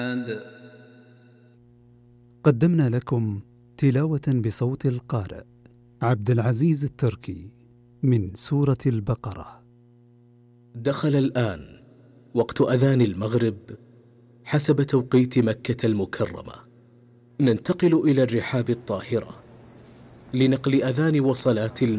قدمنا لكم تلاوة بصوت القارئ عبد العزيز التركي من سورة البقرة. دخل الآن وقت أذان المغرب حسب توقيت مكة المكرمة. ننتقل إلى الرحاب الطاهرة لنقل أذان وصلاة المغرب.